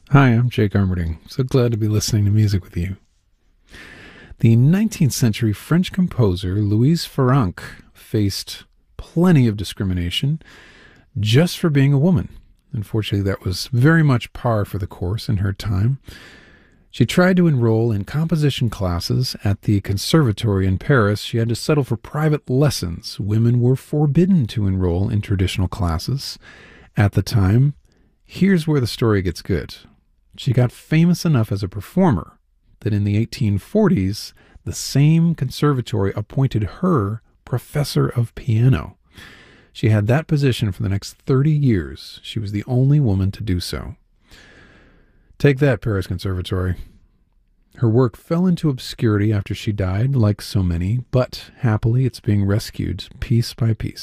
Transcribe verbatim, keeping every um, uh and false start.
Hi, I'm Jake Armerding. So glad to be listening to music with you. The nineteenth century French composer Louise Farrenc faced plenty of discrimination just for being a woman. Unfortunately, that was very much par for the course in her time. She tried to enroll in composition classes at the conservatory in Paris. She had to settle for private lessons. Women were forbidden to enroll in traditional classes at the time. Here's where the story gets good. She got famous enough as a performer that in the eighteen forties, the same conservatory appointed her professor of piano. She had that position for the next thirty years. She was the only woman to do so. Take that, Paris Conservatory. Her work fell into obscurity after she died, like so many, but happily it's being rescued piece by piece.